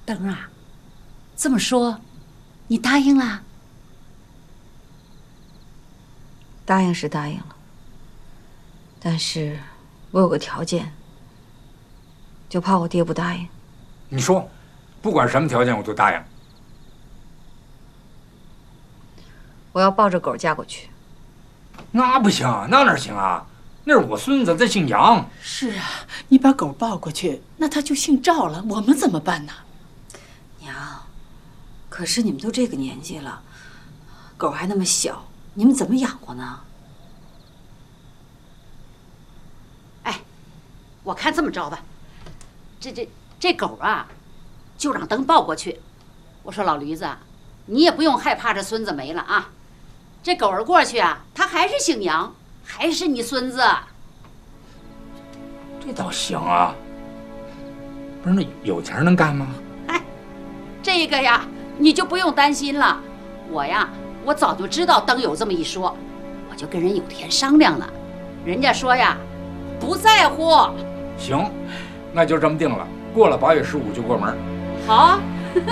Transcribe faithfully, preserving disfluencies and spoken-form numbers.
灯啊，这么说，你答应了？ 答应是答应了，但是我有个条件，就怕我爹不答应。 你说，不管什么条件我都答应。 我要抱着狗嫁过去。 那不行，那哪行啊？那是我孙子，他姓杨。 是啊，你把狗抱过去，那他就姓赵了，我们怎么办呢？ 娘，可是你们都这个年纪了，狗还那么小，你们怎么养活呢？ 哎，我看这么着吧，这这这狗啊，就让灯抱过去。我说老驴子，你也不用害怕这孙子没了啊。这狗儿过去啊，他还是姓杨，还是你孙子。 这倒行啊。不是，那有钱能干吗？ 哎，这个呀，你就不用担心了。我呀，我早就知道灯有这么一说，我就跟人有田商量了，人家说呀，不在乎。 行，那就这么定了。过了八月十五就过门。 好啊。